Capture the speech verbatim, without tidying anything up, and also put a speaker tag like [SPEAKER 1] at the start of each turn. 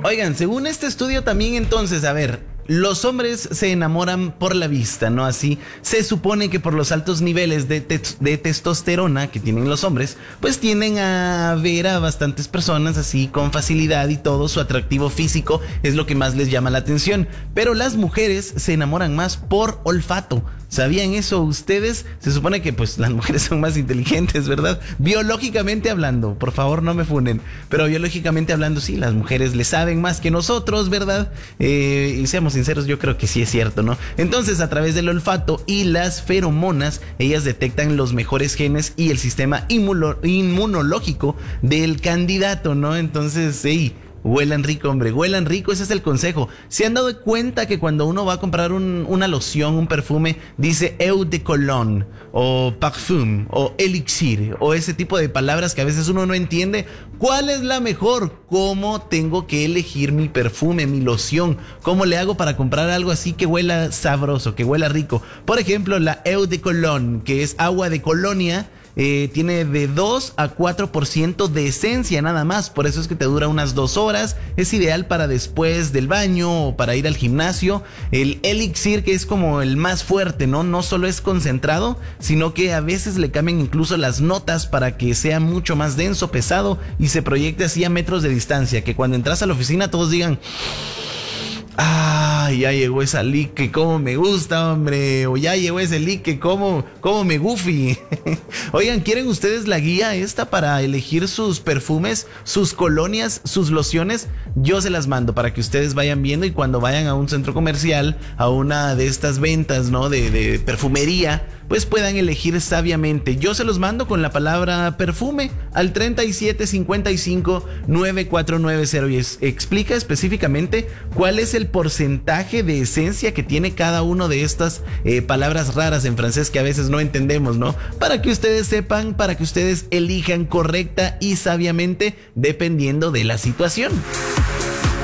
[SPEAKER 1] Oigan, según este estudio también entonces, a ver, los hombres se enamoran por la vista, ¿no? Así se supone que por los altos niveles de, te de testosterona que tienen los hombres, pues tienden a ver a bastantes personas así con facilidad y todo, su atractivo físico es lo que más les llama la atención. Pero las mujeres se enamoran más por olfato. ¿Sabían eso ustedes? Se supone que pues las mujeres son más inteligentes, ¿verdad? Biológicamente hablando, por favor no me funen, pero biológicamente hablando sí, las mujeres le saben más que nosotros, ¿verdad? Eh, y seamos sinceros, yo creo que sí es cierto, ¿no? Entonces, a través del olfato y las feromonas, ellas detectan los mejores genes y el sistema inmuno inmunológico del candidato, ¿no? Entonces, sí. Huelan rico, hombre, huelan rico, ese es el consejo. ¿Se han dado cuenta que cuando uno va a comprar un, una loción, un perfume, dice eau de cologne, o parfum, o elixir, o ese tipo de palabras que a veces uno no entiende? ¿Cuál es la mejor? ¿Cómo tengo que elegir mi perfume, mi loción? ¿Cómo le hago para comprar algo así que huela sabroso, que huela rico? Por ejemplo, la eau de cologne, que es agua de colonia, Eh, tiene de dos a cuatro por ciento de esencia nada más, por eso es que te dura unas dos horas, es ideal para después del baño o para ir al gimnasio. El elixir, que es como el más fuerte, ¿no? No solo es concentrado, sino que a veces le cambian incluso las notas para que sea mucho más denso, pesado y se proyecte así a metros de distancia, que cuando entras a la oficina todos digan: ah, ya llegó esa lick que como me gusta, hombre. O ya llegó ese lick que como, como me goofy. Oigan, ¿quieren ustedes la guía esta para elegir sus perfumes, sus colonias, sus lociones? Yo se las mando para que ustedes vayan viendo y cuando vayan a un centro comercial, a una de estas ventas, ¿no? De, de perfumería, pues puedan elegir sabiamente. Yo se los mando con la palabra perfume al treinta y siete cincuenta y cinco nueve cuatro nueve cero y es, explica específicamente cuál es el porcentaje de esencia que tiene cada uno de estas eh, palabras raras en francés que a veces no entendemos, ¿no? Para que ustedes sepan, para que ustedes elijan correcta y sabiamente dependiendo de la situación.